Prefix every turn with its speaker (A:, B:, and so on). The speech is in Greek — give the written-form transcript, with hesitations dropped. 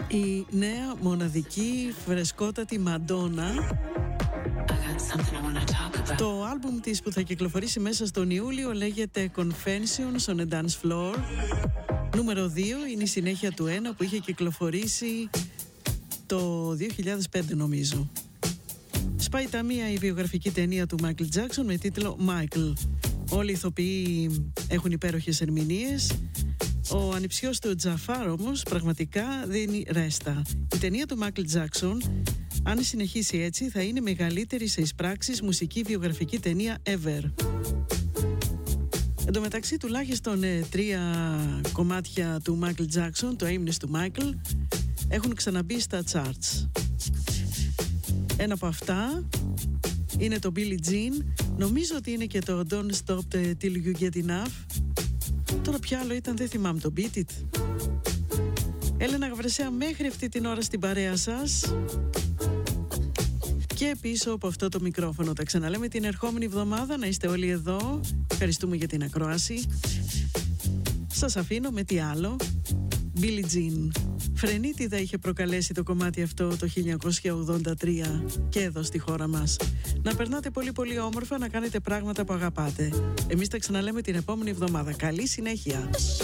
A: Η νέα μοναδική φρεσκότατη Μαντόνα. Το άλμπουμ της που θα κυκλοφορήσει μέσα στον Ιούλιο λέγεται Confessions on a Dance Floor. Νούμερο 2 είναι η συνέχεια του 1 που είχε κυκλοφορήσει το 2005 νομίζω. Σπάει ταμεία η βιογραφική ταινία του Μάικλ Τζάκσον με τίτλο Michael. Όλοι οι ηθοποιοί έχουν υπέροχες ερμηνείες. Ο ανιψιός του Τζαφάρ όμως πραγματικά δίνει ρέστα. Η ταινία του Μάικλ Τζάκσον, αν συνεχίσει έτσι, θα είναι μεγαλύτερη σε εισπράξεις μουσική βιογραφική ταινία ever. Εν τω μεταξύ, τουλάχιστον 3 κομμάτια του Μάικλ Τζάκσον, το ύμνος του Μάικλ, έχουν ξαναμπεί στα charts. Ένα από αυτά είναι το Billie Jean. Νομίζω ότι είναι και το Don't Stop Till You Get Enough. Τώρα ποιο άλλο ήταν, δεν θυμάμαι, το Beat It. Έλενα Γαβρεσέα μέχρι αυτή την ώρα στην παρέα σας και πίσω από αυτό το μικρόφωνο. Τα ξαναλέμε την ερχόμενη εβδομάδα. Να είστε όλοι εδώ. Ευχαριστούμε για την ακρόαση. Σας αφήνω με τι άλλο. Billie Jean. Φρενίτιδα είχε προκαλέσει το κομμάτι αυτό το 1983 και εδώ στη χώρα μας. Να περνάτε πολύ πολύ όμορφα, να κάνετε πράγματα που αγαπάτε. Εμείς τα ξαναλέμε την επόμενη εβδομάδα. Καλή συνέχεια.